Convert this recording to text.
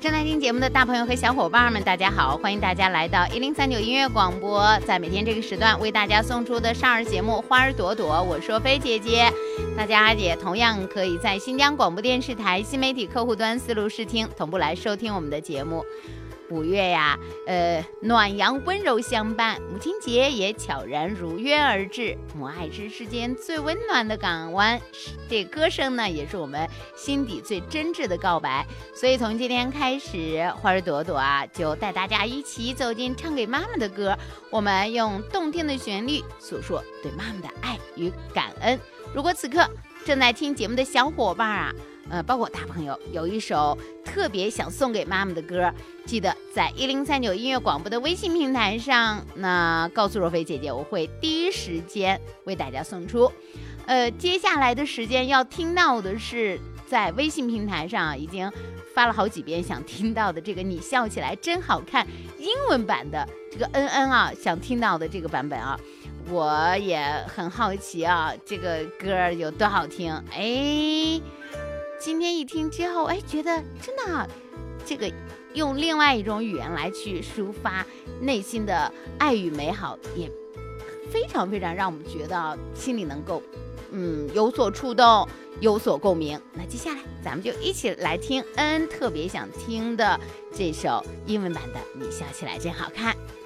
正在听节目的大朋友和小伙伴们，大家好，欢迎大家来到1039音乐广播，在每天这个时段为大家送出的少儿节目《花儿朵朵》，我是菲姐姐。大家也同样可以在新疆广播电视台新媒体客户端4路试听，同步来收听我们的节目。5月呀，暖阳温柔相伴，母亲节也悄然如约而至。母爱是世间最温暖的港湾，这歌声呢，也是我们心底最真挚的告白。所以从今天开始，花儿朵朵啊，就带大家一起走进唱给妈妈的歌。我们用动听的旋律诉说对妈妈的爱与感恩。如果此刻正在听节目的小伙伴啊，包括大朋友，有一首特别想送给妈妈的歌，记得在1039音乐广播的微信平台上，那告诉若菲姐姐，我会第一时间为大家送出。接下来的时间要听到的是在微信平台上已经发了好几遍想听到的这个你笑起来真好看英文版的这个啊，想听到的这个版本啊，我也很好奇啊，这个歌有多好听。今天一听之后，觉得真的啊，这个用另外一种语言来去抒发内心的爱与美好，也非常非常让我们觉得心里能够有所触动，有所共鸣。那接下来咱们就一起来听特别想听的这首英文版的《你笑起来真好看》。